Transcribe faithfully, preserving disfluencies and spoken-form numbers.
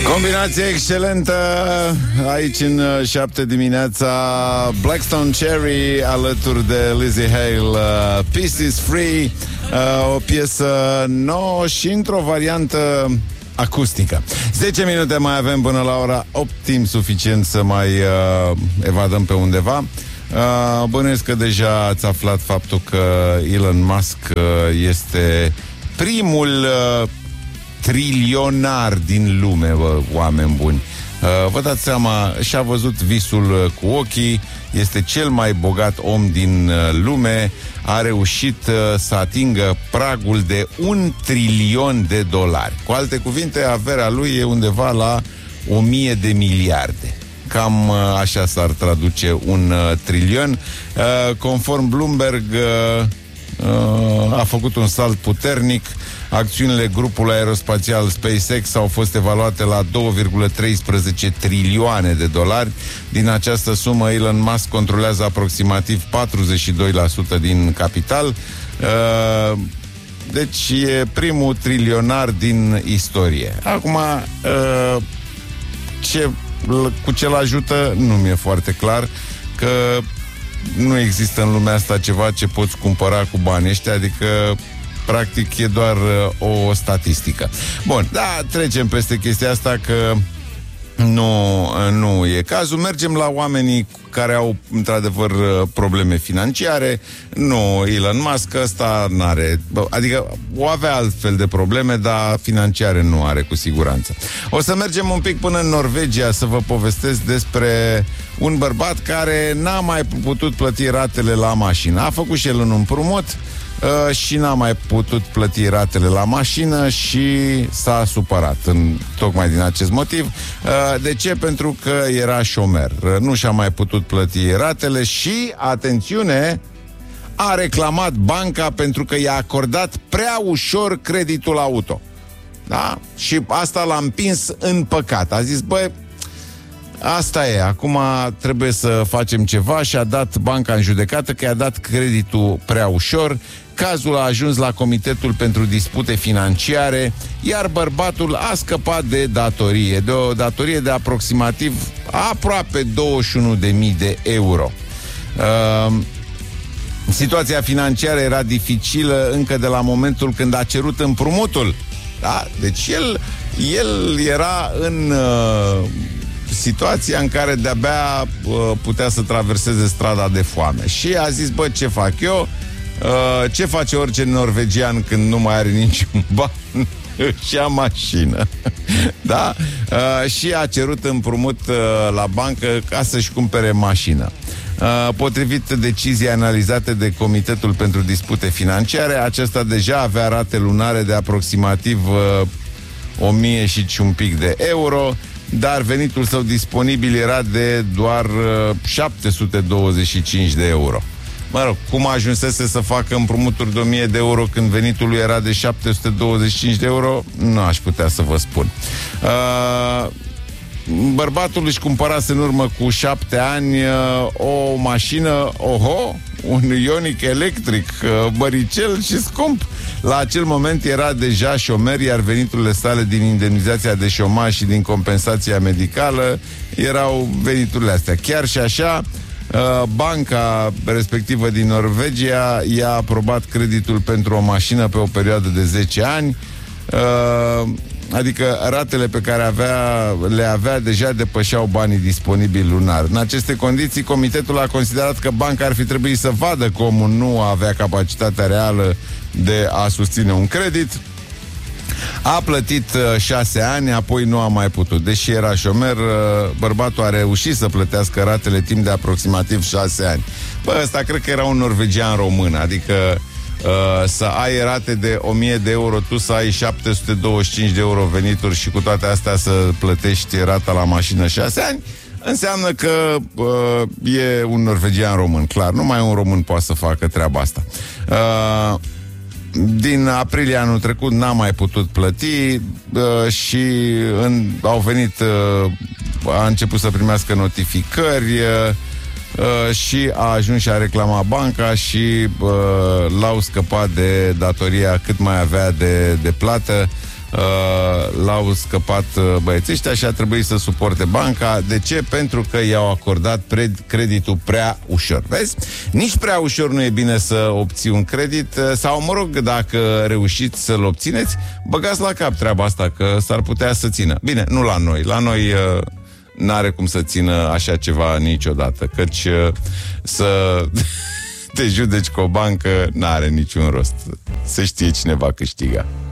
Combinație excelentă aici în șapte dimineața. Blackstone Cherry alături de Lizzie Hale, uh, Peace is Free, uh, o piesă nouă și într-o variantă acustică. zece minute mai avem până la ora opt, timp suficient să mai uh, evadăm pe undeva. Uh, bănuiesc că deja ați aflat faptul că Elon Musk uh, este primul uh, trilionar din lume, bă, oameni buni. Uh, vă dați seama, și-a văzut visul uh, cu ochii, este cel mai bogat om din uh, lume, a reușit uh, să atingă pragul de un trilion de dolari. Cu alte cuvinte, averea lui e undeva la o mie de miliarde. Cam uh, așa s-ar traduce un uh, trilion. Uh, conform Bloomberg, uh, uh, a făcut un salt puternic. Acțiunile grupului aerospațial SpaceX au fost evaluate la două virgulă treisprezece trilioane de dolari. Din această sumă, Elon Musk controlează aproximativ patruzeci și doi la sută din capital. Uh, deci e primul trilionar din istorie. Acum, uh, ce, cu ce l-ajută, nu mi-e foarte clar, că nu există în lumea asta ceva ce poți cumpăra cu banii ăștia, adică practic e doar uh, o statistică. Bun, da, trecem peste chestia asta că nu, uh, nu e cazul. Mergem la oamenii care au într-adevăr probleme financiare. Nu Elon Musk, ăsta n-are, adică o avea altfel de probleme, dar financiare nu are cu siguranță. O să mergem un pic până în Norvegia să vă povestesc despre un bărbat care n-a mai putut plăti ratele la mașină. A făcut și el un împrumut Uh, și n-a mai putut plăti ratele la mașină și s-a supărat în, tocmai din acest motiv. Uh, de ce? Pentru că era șomer. Uh, nu și-a mai putut plăti ratele și, atențiune, a reclamat banca pentru că i-a acordat prea ușor creditul auto. Da? Și asta l-a împins în păcat. A zis, băi, asta e, acum trebuie să facem ceva și a dat banca în judecată că i-a dat creditul prea ușor. Cazul a ajuns la Comitetul pentru Dispute Financiare, iar bărbatul a scăpat de datorie, de o datorie de aproximativ aproape douăzeci și unu de mii de euro. Uh, situația financiară era dificilă încă de la momentul când a cerut împrumutul. Da? Deci el, el era în uh, situația în care de-abia uh, putea să traverseze strada de foame. Și a zis, bă, ce fac eu? Uh, ce face orice norvegian când nu mai are niciun ban? Și a mașină. Da? Uh, și a cerut împrumut uh, la bancă ca să-și cumpere mașină. Uh, potrivit deciziei analizate de Comitetul pentru Dispute Financiare, acesta deja avea rate lunare de aproximativ uh, o mie și un pic de euro, dar venitul său disponibil era de doar uh, șapte sute douăzeci și cinci de euro. Mă rog, cum ajunsese să facă împrumuturi de o mie de euro când venitul lui era de șapte sute douăzeci și cinci de euro, nu aș putea să vă spun. Uh, bărbatul își cumpărase în urmă cu șapte ani uh, o mașină, oho, un Ioniq electric, uh, băricel și scump. La acel moment era deja șomer, iar veniturile sale din indemnizația de șomaj și din compensația medicală erau veniturile astea. Chiar și așa, banca respectivă din Norvegia i-a aprobat creditul pentru o mașină pe o perioadă de zece ani, adică ratele pe care avea, le avea deja depășeau banii disponibili lunar. În aceste condiții, comitetul a considerat că banca ar fi trebuit să vadă că omul nu avea capacitatea reală de a susține un credit. A plătit uh, șase ani, apoi nu a mai putut. Deși era șomer, uh, bărbatul a reușit să plătească ratele timp de aproximativ șase ani. Bă, ăsta cred că era un norvegian român, adică uh, să ai rate de o mie de euro, tu să ai șapte sute douăzeci și cinci de euro venituri și cu toate astea să plătești rata la mașină șase ani, înseamnă că uh, e un norvegian român, clar. Numai un român poate să facă treaba asta. Uh, Din aprilie anul trecut n-a mai putut plăti uh, și în, au venit, uh, a început să primească notificări uh, și a ajuns și a reclamat banca și uh, l-au scăpat de datoria cât mai avea de, de plată. uh, l-au scăpat uh, băieții ăștia și a trebuit să suporte banca. De ce? Pentru că i-au acordat pre- creditul prea ușor. Vezi? Nici prea ușor nu e bine să obții un credit, uh, sau, mă rog, dacă reușiți să-l obțineți, băgați la cap treaba asta, că s-ar putea să țină. Bine, nu la noi. La noi uh, n-are cum să țină așa ceva niciodată, căci uh, să te judeci cu o bancă n-are niciun rost. Se știe cine va câștiga.